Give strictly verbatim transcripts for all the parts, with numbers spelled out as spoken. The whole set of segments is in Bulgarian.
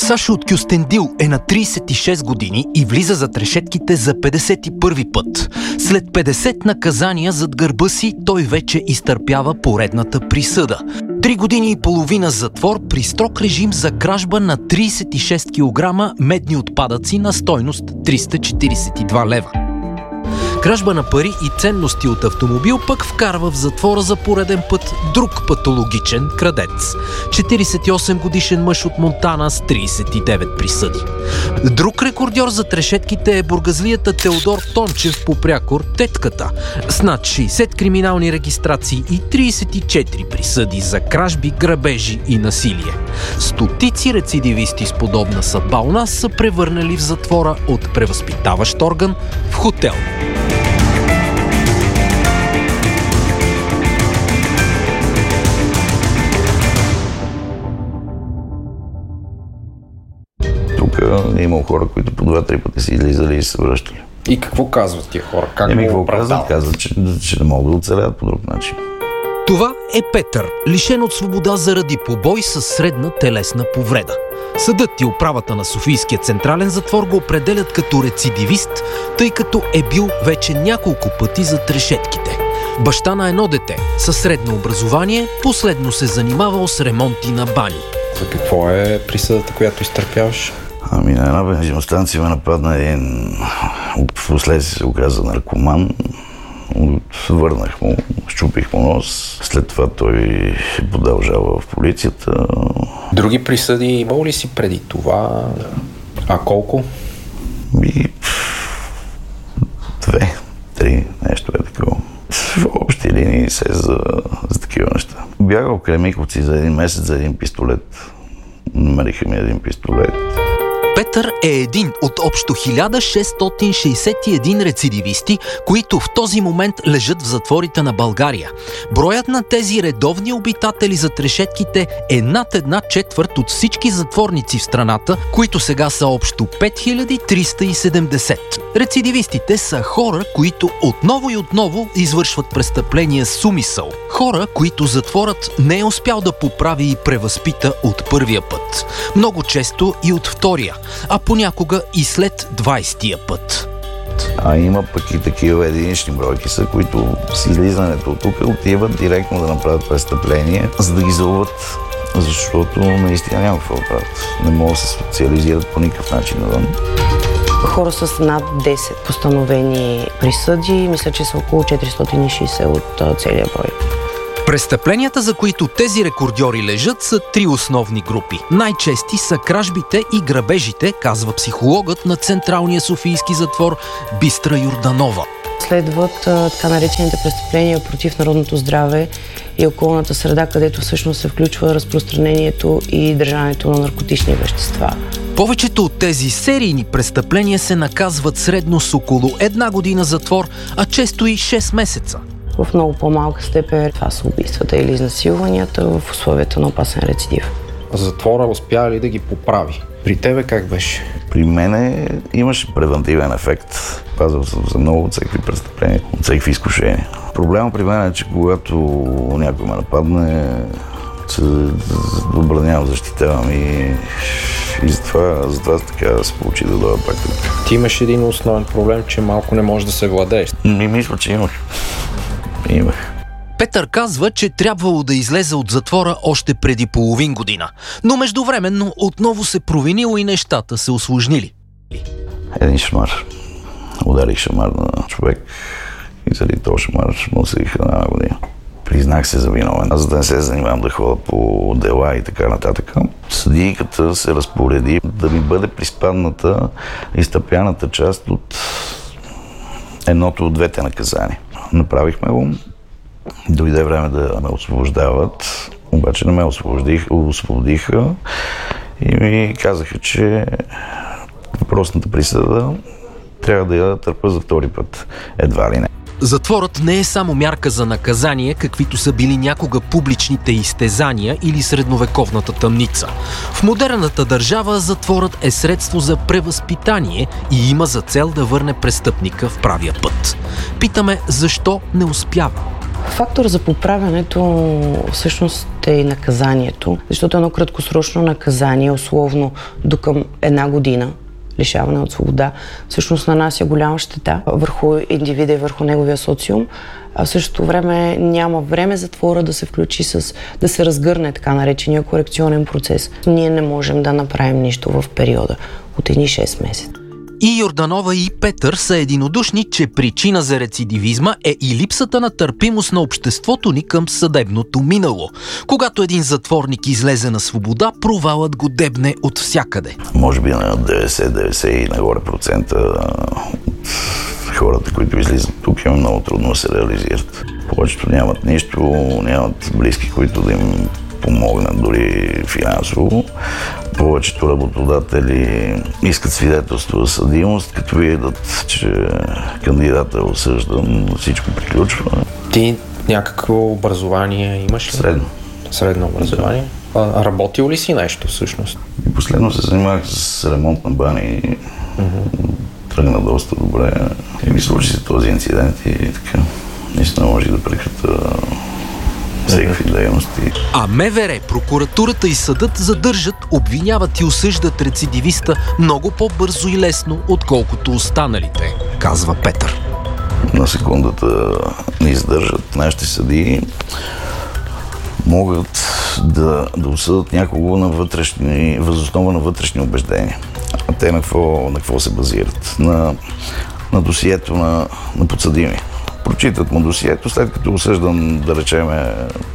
Сашо от Кюстендил е на трийсет и шест години и влиза за трешетките за петдесет и първи път. След петдесет наказания зад гърба си, той вече изтърпява поредната присъда. Три години и половина затвор при строг режим за кражба на трийсет и шест килограма медни отпадъци на стойност триста четирийсет и два лева. Кражба на пари и ценности от автомобил пък вкарва в затвора за пореден път друг патологичен крадец. четирийсет и осем годишен мъж от Монтана с трийсет и девет присъди. Друг рекордьор за трешетките е бургазлията Теодор Тончев по прякор Тетката с над шейсет криминални регистрации и трийсет и четири присъди за кражби, грабежи и насилие. Стотици рецидивисти с подобна съдба у нас са превърнали в затвора от превъзпитаващ орган в хотел. Тук е имал хора, които по два-три пъти си излизали и се връщали. И какво казват тия хора? Как Еми, го какво оправдават? казват? Казват, че, че не могат да оцелят по друг начин. Това е Петър, лишен от свобода заради побой със средна телесна повреда. Съдът и управата на Софийския централен затвор го определят като рецидивист, тъй като е бил вече няколко пъти за трешетките. Баща на едно дете, със средно образование, последно се занимавал с ремонти на бани. За какво е присъдата, която изтърпяваш? Ами на една бензиностанция ме нападна един, впоследствие се оказа наркоман. Върнах му, щупих му нос. След това той подал жалба в полицията. Други присъди имал ли си преди това? А колко? И две, три, нещо е такова. В общи линии се за, за такива неща. Бягал Кремиковци за един месец за един пистолет. Намериха ми един пистолет. Петър е един от общо хиляда шестстотин шейсет и един рецидивисти, които в този момент лежат в затворите на България. Броят на тези редовни обитатели за трешетките е над една четвърт от всички затворници в страната, които сега са общо пет хиляди триста и седемдесет. Рецидивистите са хора, които отново и отново извършват престъпления с умисъл. Хора, които затворът не е успял да поправи и превъзпита от първия път. Много често и от втория, а понякога и след двайсетия път. А има пък и такива единични бройки са, които с излизането от тук отиват директно да направят престъпление, за да ги заловят, защото наистина няма какво да правят. Не могат да се социализират по никакъв начин навън. Хора с над десет постановени присъди, мисля, че са около четиристотин и шейсет от целия брой. Престъпленията, за които тези рекордьори лежат, са три основни групи. Най-чести са кражбите и грабежите, казва психологът на Централния софийски затвор Бистра Йорданова. Следват а, така наречените престъпления против народното здраве и околната среда, където всъщност се включва разпространението и държането на наркотични вещества. Повечето от тези серийни престъпления се наказват средно с около една година затвор, а често и шест месеца. В много по-малка степен това са убийствата или изнасилванията в условията на опасен рецидив. Затвора успя ли да ги поправи? При тебе как беше? При мене имаше превентивен ефект. Пазал съм за много от всеки престъпления, от всеки изкушения. Проблема при мен е, че когато някой ме нападне, се отбранявам, защитавам и, и затова, затова така се получи да дойда пак тук. Ти имаш един основен проблем, че малко не можеш да се владееш. Ми мисля, че имах. Имах. Петър казва, че трябвало да излезе от затвора още преди половин година. Но междувременно отново се провинило и нещата се усложнили. Един шамар. Ударих шамар на човек и заради този шамар му съдиха на една година. Признах се за виновен. Аз за да не се занимавам да ходя по дела и така нататък. Съдийката се разпореди да ми бъде приспадната изтъпяната част от едното от двете наказания. Направихме го. Дойде време да ме освобождават, обаче не ме освободих, освободиха и ми казаха, че въпросната присъда трябва да я търпя за втори път. Едва ли не. Затворът не е само мярка за наказание, каквито са били някога публичните изтезания или средновековната тъмница. В модерната държава затворът е средство за превъзпитание и има за цел да върне престъпника в правия път. Питаме, защо не успява? Фактор за поправянето всъщност е и наказанието, защото едно краткосрочно наказание, условно до към една година, лишаване от свобода, всъщност нанася голяма щета върху индивида и върху неговия социум, а в същото време няма време затвора да се включи с, да се разгърне така наречения корекционен процес. Ние не можем да направим нищо в периода от едни шест месеца. И Йорданова, и Петър са единодушни, че причина за рецидивизма е и липсата на търпимост на обществото ни към съдебното минало. Когато един затворник излезе на свобода, провалът го дебне от всякъде. Може би на деветдесет-деветдесет и нагоре процента от хората, които излизат тук, е много трудно да се реализират. Повечето нямат нищо, нямат близки, които да им помогнат дори финансово. Повечето работодатели искат свидетелство за съдимост, като видят, че кандидата е осъждан, всичко приключва. Ти някакво образование имаш ли? Средно. Средно образование. А работил ли си нещо всъщност? И последно се занимавах с ремонт на бани. Mm-hmm. Тръгна доста добре. И ми случи се този инцидент и така. Наистина може да прекратя всеки дейности. А МВР, прокуратурата и съдът задържат, обвиняват и осъждат рецидивиста много по-бързо и лесно, отколкото останалите, казва Петър. На секундата ни задържат. Нашите съдии могат да, да осъдат някого на вътрешни, възоснова на вътрешни убеждения. А те на какво, на какво се базират? На, на досието на, на подсъдими. Прочитат му досието, след като осъждан, да речеме,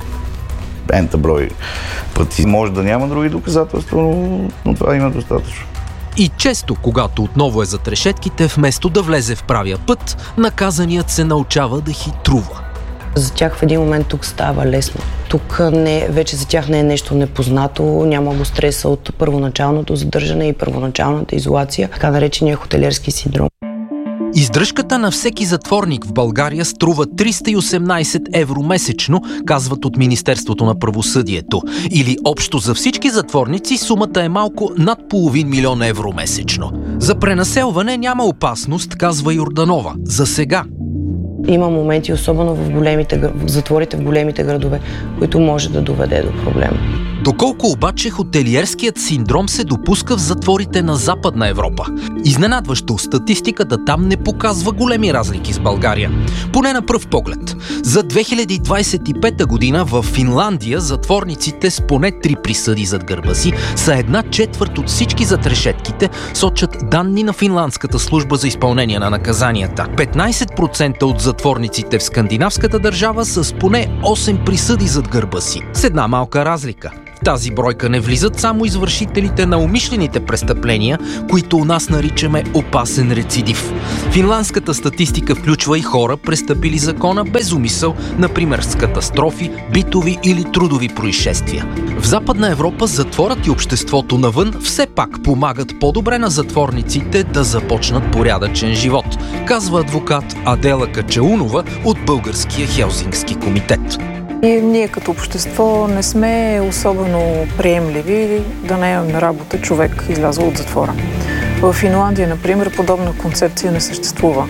ента брой пъти. Може да няма други доказателства, но, но това има достатъчно. И често, когато отново е зад решетките, вместо да влезе в правия път, наказаният се научава да хитрува. За тях в един момент тук става лесно. Тук не, вече за тях не е нещо непознато, няма го стреса от първоначалното задържане и първоначалната изолация, така наречения хотелиерски синдром. Издръжката на всеки затворник в България струва триста и осемнайсет евро месечно, казват от Министерството на правосъдието. Или общо за всички затворници сумата е малко над половин милион евро месечно. За пренаселване няма опасност, казва Йорданова. За сега. Има моменти, особено в големите в затворите в големите градове, които може да доведе до проблема. Доколко обаче хотелиерският синдром се допуска в затворите на Западна Европа? Изненадващо, статистиката там не показва големи разлики с България. Поне на пръв поглед. За две хиляди двайсет и пета година в Финландия затворниците с поне три присъди зад гърба си са една четвърт от всички зад решетките, сочат данни на Финландската служба за изпълнение на наказанията. петнайсет процента от затворниците в скандинавската държава са с поне осем присъди зад гърба си. С една малка разлика. В тази бройка не влизат само извършителите на умишлените престъпления, които у нас наричаме опасен рецидив. Финландската статистика включва и хора, престъпили закона без умисъл, например с катастрофи, битови или трудови происшествия. В Западна Европа затворът и обществото навън все пак помагат по-добре на затворниците да започнат порядъчен живот, казва адвокат Адела Качаунова от Българския Хелзинкски комитет. И ние като общество не сме особено приемливи да наемем на работа човек излязъл от затвора. В Финландия, например, подобна концепция не съществува.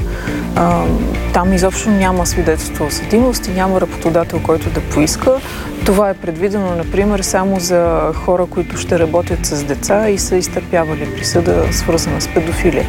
Там изобщо няма свидетелство за съдимост и няма работодател, който да поиска. Това е предвидено, например, само за хора, които ще работят с деца и са изтърпявали присъда, свързана с педофилия.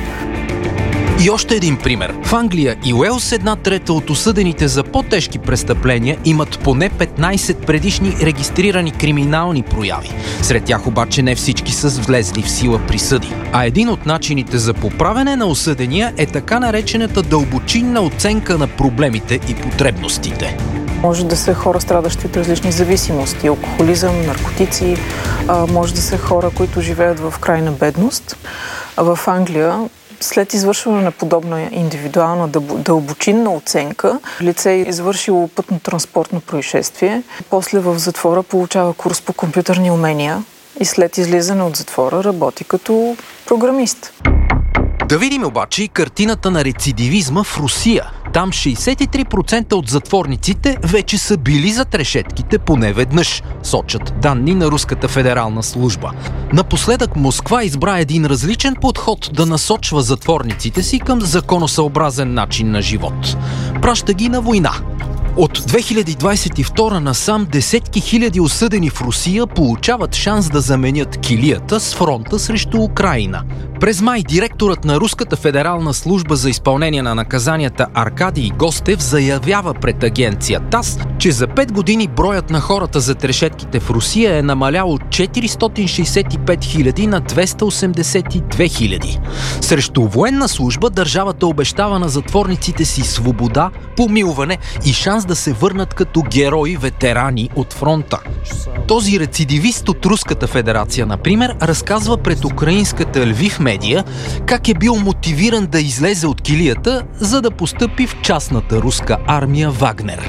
И още един пример. В Англия и Уелс една трета от осъдените за по-тежки престъпления имат поне петнайсет предишни регистрирани криминални прояви. Сред тях обаче не всички са влезли в сила присъди. А един от начините за поправене на осъдения е така наречената дълбочинна оценка на проблемите и потребностите. Може да са хора, страдащи от различни зависимости, алкохолизъм, наркотици, може да са хора, които живеят в крайна бедност. В Англия след извършване на подобна индивидуална дълбочинна оценка, лице е извършило пътно-транспортно происшествие, после в затвора получава курс по компютърни умения и след излизане от затвора работи като програмист. Да видим обаче и картината на рецидивизма в Русия. Там шейсет и три процента от затворниците вече са били зад решетките поне веднъж, сочат данни на Руската федерална служба. Напоследък Москва избра един различен подход да насочва затворниците си към законосъобразен начин на живот. Праща ги на война. От две хиляди двадесет и втора насам десетки хиляди осъдени в Русия получават шанс да заменят килията с фронта срещу Украйна. През май директорът на Руската федерална служба за изпълнение на наказанията Аркадий Гостев заявява пред агенция ТАСС, че за пет години броят на хората зад решетките в Русия е намалял от четиристотин шейсет и пет хиляди на двеста осемдесет и две хиляди. Срещу военна служба държавата обещава на затворниците си свобода, помилване и шанс да се върнат като герои-ветерани от фронта. Този рецидивист от Руската федерация, например, разказва пред украинската Лвив медия как е бил мотивиран да излезе от килията, за да постъпи в частната руска армия Вагнер.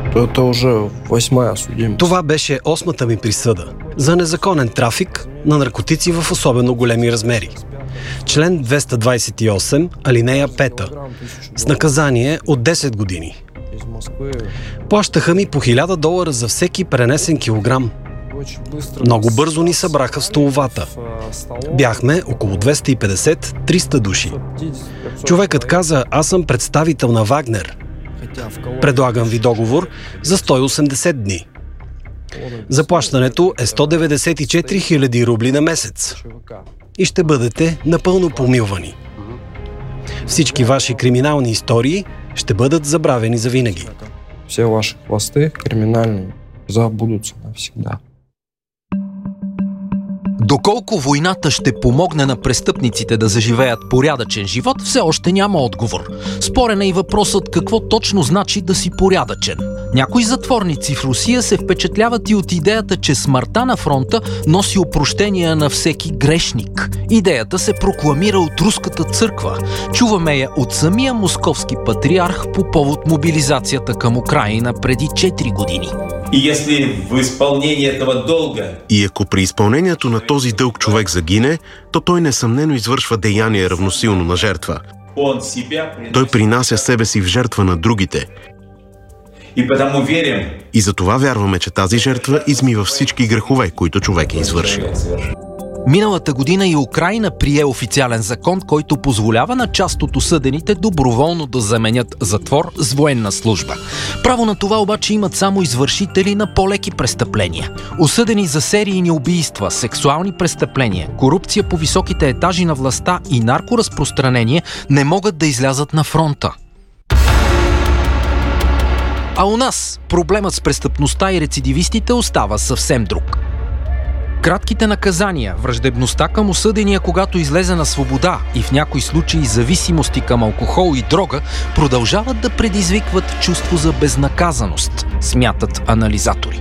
Това беше осмата ми присъда за незаконен трафик на наркотици в особено големи размери. Член двеста двадесет и осем, алинея пета, с наказание от десет години. Плащаха ми по хиляда долара за всеки пренесен килограм. Много бързо ни събраха в столовата. Бяхме около двеста и петдесет до триста души. Човекът каза: аз съм представител на Вагнер. Предлагам ви договор за сто и осемдесет дни. Заплащането е сто деветдесет и четири хиляди рубли на месец. И ще бъдете напълно помилвани. Всички ваши криминални истории ще бъдат забравени завинаги. Все ваши хвосты криминальные забудутся навсегда. Доколко войната ще помогне на престъпниците да заживеят порядъчен живот, все още няма отговор. Спорен е и въпросът какво точно значи да си порядъчен. Някои затворници в Русия се впечатляват и от идеята, че смъртта на фронта носи опрощение на всеки грешник. Идеята се прокламира от руската църква. Чуваме я от самия московски патриарх по повод мобилизацията към Украйна преди четири години. И если в изпълнение этого дълга... И ако при изпълнението на този дълг човек загине, то той несъмнено извършва деяние равносилно на жертва. Той принася себе си в жертва на другите. И потому верим... И затова вярваме, че тази жертва измива всички грехове, които човек е извършил. Миналата година и Украйна прие официален закон, който позволява на част от осъдените доброволно да заменят затвор с военна служба. Право на това обаче имат само извършители на по-леки престъпления. Осъдени за серийни убийства, сексуални престъпления, корупция по високите етажи на властта и наркоразпространение не могат да излязат на фронта. А у нас проблемът с престъпността и рецидивистите остава съвсем друг. Кратките наказания, враждебността към осъдения, когато излезе на свобода и в някои случаи зависимости към алкохол и дрога, продължават да предизвикват чувство за безнаказаност, смятат анализатори.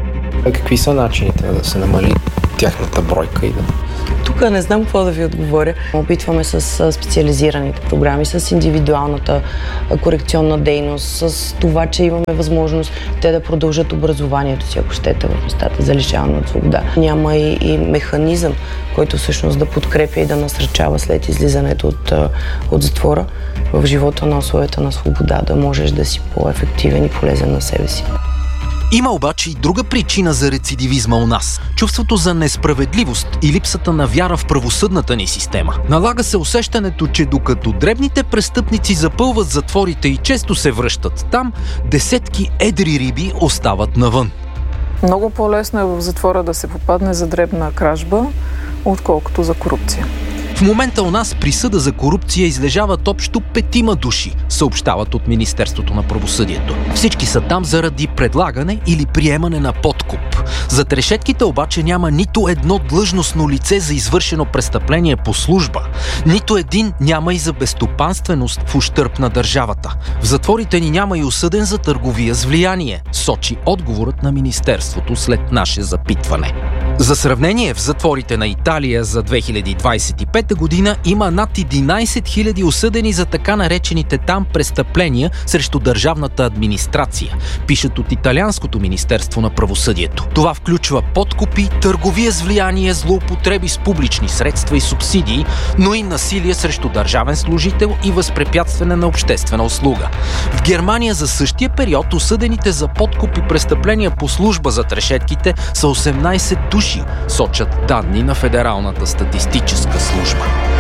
Какви са начините да се намали тяхната бройка и да... Тук не знам какво да ви отговоря. Опитваме с специализираните програми, с индивидуалната корекционна дейност, с това, че имаме възможност те да продължат образованието си, ако щете, в местата за лишаване от свобода. Няма и, и механизъм, който всъщност да подкрепя и да насърчава след излизането от, от затвора в живота на условията на свобода, да можеш да си по-ефективен и полезен на себе си. Има обаче и друга причина за рецидивизма у нас. Чувството за несправедливост и липсата на вяра в правосъдната ни система. Налага се усещането, че докато дребните престъпници запълват затворите и често се връщат там, десетки едри риби остават навън. Много по-лесно е в затвора да се попадне за дребна кражба, отколкото за корупция. В момента у нас присъда за корупция излежават общо петима души, съобщават от Министерството на правосъдието. Всички са там заради предлагане или приемане на подкуп. Зад решетките обаче няма нито едно длъжностно лице за извършено престъпление по служба. Нито един няма и за безстопанственост в ущърб на държавата. В затворите ни няма и осъден за търговия с влияние, сочи отговорът на Министерството след наше запитване. За сравнение, в затворите на Италия за две хиляди двадесет и пета година има над единадесет хиляди осъдени за така наречените там престъпления срещу държавната администрация, пишат от Италианското Министерство на правосъдието. Това включва подкупи, търговия с влияние, злоупотреби с публични средства и субсидии, но и насилие срещу държавен служител и възпрепятстване на обществена услуга. В Германия за същия период осъдените за подкуп и престъпления по служба зад решетките са осемнадесет души, сочат данни на Федералната статистическа служба.